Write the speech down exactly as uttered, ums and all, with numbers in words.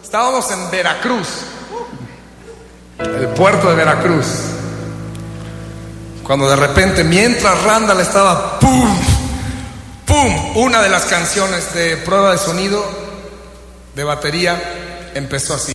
Estábamos en Veracruz, el puerto de Veracruz, cuando de repente, mientras Randall estaba ¡pum! ¡Pum! Una de las canciones de prueba de sonido de batería empezó así.